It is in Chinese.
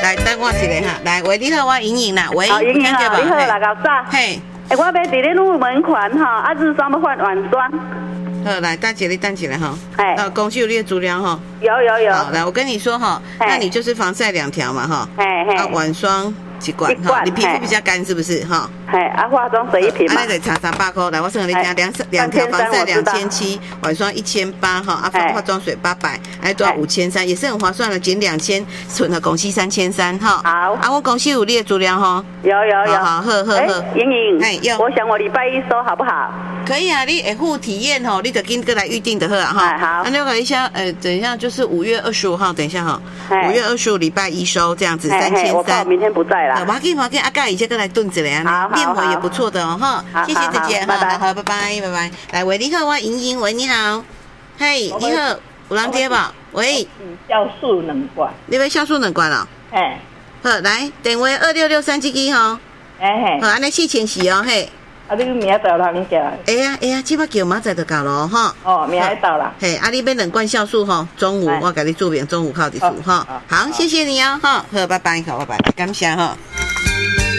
来等我一下哈，来喂，你好，我莹莹啦，喂， 好，莹莹好，你好啦，搞早。 嘿， 我要伫咧入门款哈，啊，日霜要换晚霜。 好，来，等一下哈。 哎， 公司有你的资料哈。 有。 好，来，我跟你说哈，那你就是防晒2条嘛哈。啊，晚霜1罐哈，你皮肤比较干是不是哈？ 啊，化妆水1瓶嘛。 那得差300块，来，我算给你听，两条防晒2700，晚霜1800哈，啊，化妆水800，哎，多少5300，也是很划算的，减2000，存了公司3300哈。 好。 啊，我公司有你的资料哈。 有。 好，呵。 莹莹， 哎， 我想我礼拜1收好不好？ 可以啊，你附体验吼，你就跟过来预定的好啊哈。 好。 那我一下，等一下就是5月25号，等一下哈，5月25礼拜1收这样子3300。 我怕明天不在啦。 马给，阿盖以前过来炖子嘞，面膜也不错的哦哈。谢谢姐姐哈，好，拜拜。来，喂，你好，我莹莹，喂，你好，嘿，你好，有人接吧？喂， 酵素2罐， 你要酵素2罐哦？ 嘿， 好，来电话2663这支吼，好，安尼4千4哦，嘿。 啊，你明仔载有人叫？ 会啊，即摆叫明仔载就到咯，哈。 哦，明仔到啦。 嘿，啊，你要2罐酵素吼，中午我给你注明，中午靠一束哈。好，谢谢你哦，哈，好，拜拜，感谢哈。